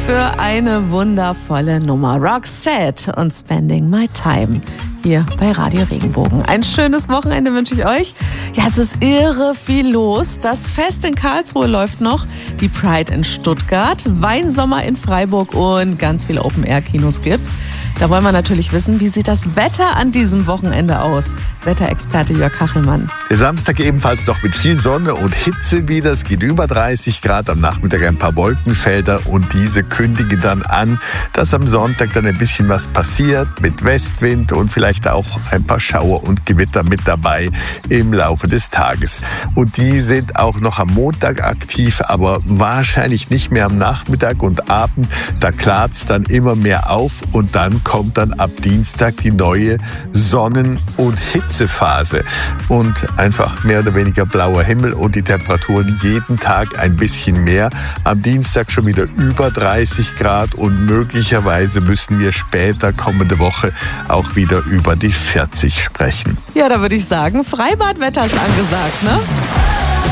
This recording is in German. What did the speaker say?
für eine wundervolle Nummer. Roxette und Spending My Time hier bei Radio Regenbogen. Ein schönes Wochenende wünsche ich euch. Ja, es ist irre viel los. Das Fest in Karlsruhe läuft noch, die Pride in Stuttgart, Weinsommer in Freiburg und ganz viele Open-Air-Kinos gibt's. Da wollen wir natürlich wissen, wie sieht das Wetter an diesem Wochenende aus? Wetterexperte Jörg Kachelmann. Der Samstag ebenfalls noch mit viel Sonne und Hitze wieder. Es geht über 30 Grad, am Nachmittag ein paar Wolkenfelder und diese kündigen dann an, dass am Sonntag dann ein bisschen was passiert mit Westwind und vielleicht auch ein paar Schauer und Gewitter mit dabei im Laufe des Tages. Und die sind auch noch am Montag aktiv, aber wahrscheinlich nicht mehr am Nachmittag und Abend. Da klart's dann immer mehr auf und dann kommt dann ab Dienstag die neue Sonnen- und Hitzephase und einfach mehr oder weniger blauer Himmel und die Temperaturen jeden Tag ein bisschen mehr. Am Dienstag schon wieder über 30 Grad und möglicherweise müssen wir später kommende Woche auch wieder über die 40 sprechen. Ja, da würde ich sagen, Freibadwetter ist angesagt, ne?